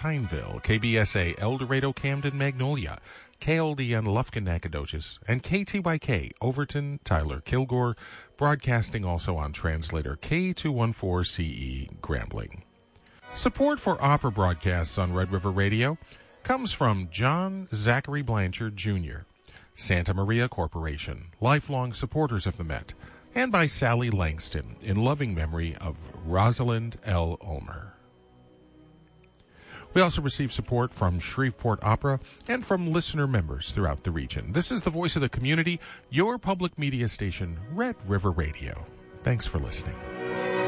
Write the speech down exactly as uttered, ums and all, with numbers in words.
Pineville, K B S A El Dorado, Camden, Magnolia, K L D N Lufkin, Nacogdoches, and K T Y K Overton, Tyler, Kilgore, broadcasting also on translator K two fourteen C E Grambling. Support for opera broadcasts on Red River Radio comes from John Zachary Blanchard, Junior, Santa Maria Corporation, lifelong supporters of the Met, and by Sally Langston, in loving memory of Rosalind L. Ulmer. We also receive support from Shreveport Opera and from listener members throughout the region. This is the voice of the community, your public media station, Red River Radio. Thanks for listening.